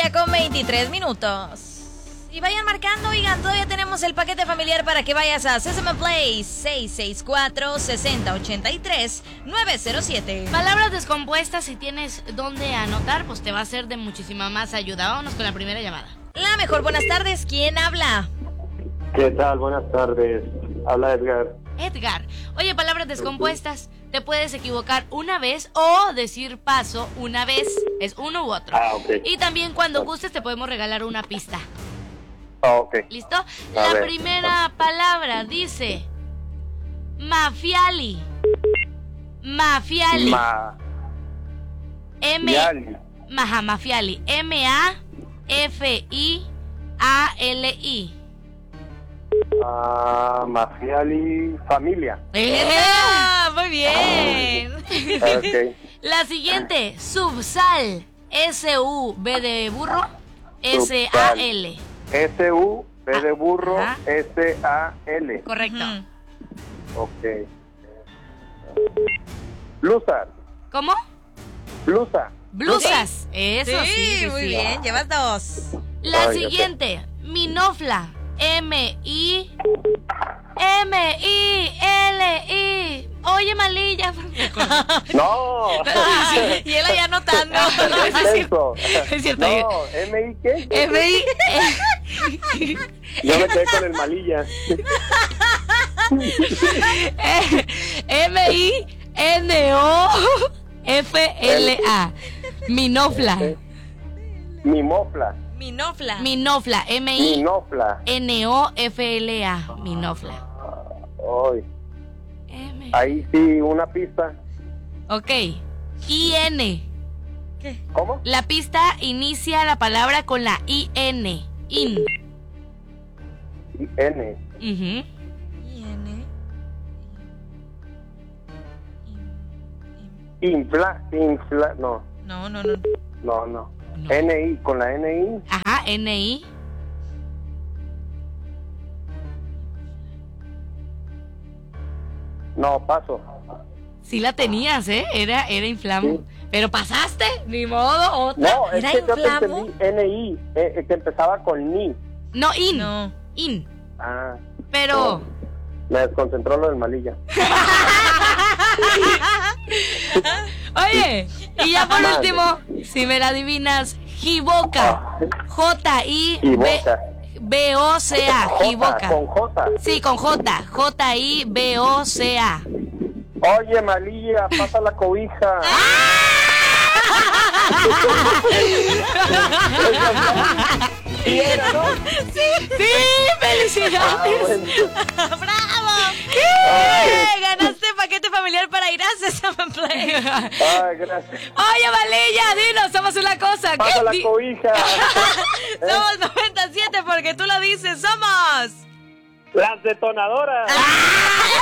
1:23. Y vayan marcando, oigan, todavía tenemos el paquete familiar para que vayas a Sesame Place 664-6083-907. Palabras descompuestas, si tienes dónde anotar, pues te va a ser de muchísima más ayuda. Vámonos con la primera llamada. La mejor, buenas tardes, ¿quién habla? ¿Qué tal? Buenas tardes. Habla Edgar. Edgar. Oye, palabras descompuestas. Te puedes equivocar una vez o decir paso una vez. Es uno u otro. Ah, ok. Y también cuando gustes te podemos regalar una pista. Ah, ok. ¿Listo? A La ver. primera palabra dice Mafiali. Mafiali. Mafiali. Mafiali. M-A-F-I-A-L-I. Mafiali familia. Muy bien. Ok. La siguiente, Subsal. S-U-B de burro. S-A-L. S-U-B de burro, Ajá. S-A-L. Correcto. Ok. Blusa. ¿Cómo? Blusa. Blusas. Eso sí, muy bien, llevas 2. La Ay, siguiente, Minofla. M-I-L-I. Oye, Malilla. No. Y él allá anotando. ¿Qué es eso? Es cierto. No, ¿M-I qué? M-I. Yo me quedé con el malilla. M-I-N-O-F-L-A. Minofla. Mimofla. Minofla. Minofla. Minofla. M-I-N-O-F-L-A. Minofla. Ay, M. ahí sí, una pista. Ok. I-N. ¿Cómo? La pista inicia la palabra con la I-N. In. N. Ujú. Infla, no, No. no. No. N-I, con la N-I. Ajá, N-I. No, paso. Sí la tenías, ¿eh? Era inflamo. Sí. Pero pasaste, ni modo, otra. No, es ¿Era que yo te inflamo? entendí N-I, que empezaba con Ni. No, in. No. In. Ah, Pero. me desconcentró lo del malilla. Oye, y ya por Madre. último, si me la adivinas, Jiboca. J-I-B-O-C-A. Jiboca. Con J. Sí, con J. J-I-B-O-C-A. Oye, malilla, pasa la cobija. Sí, era, ¿no? Sí, felicidades. Bueno. ¡Bravo! Ganaste paquete familiar para ir a Sesame Place. Ay, gracias. Oye, Valilla, dinos, somos una cosa. Pasa la cobija. Somos 97 porque tú lo dices, somos Las detonadoras.